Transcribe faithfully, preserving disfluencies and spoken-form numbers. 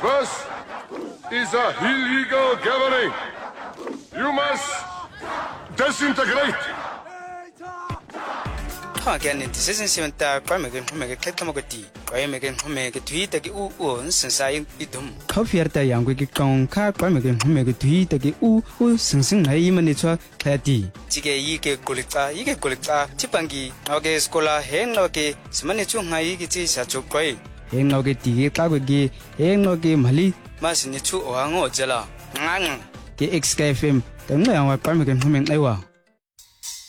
This is a illegal gathering. You must disintegrate. Again, this isn't seven tar, Parmegan, Homega, Catamogati, Parmegan, Homega, Tweet, the U, since I idum. Coffee at the young wicked con, car, Parmegan, Homega, Tweet, the U, who sing I imanitua, Patty. Tige, Yike, Golita, Yike, Golita, Chipangi, Noge, Scola, Hen, Noge, Smanitu, Haigiti, Sacho Quay. Hen Noge, Tige, Kagagi, Hen Noge, Mali, Massinitu, or Ango, Jella. Nang, the X K F M, the Nang, Parmegan, Homing, Ewa.